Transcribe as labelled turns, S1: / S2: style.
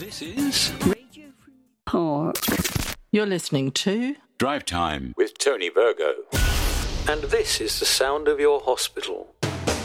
S1: This is
S2: Radio Park.
S3: You're listening to
S1: Drive Time with Tony Virgo. And this is the sound of your hospital.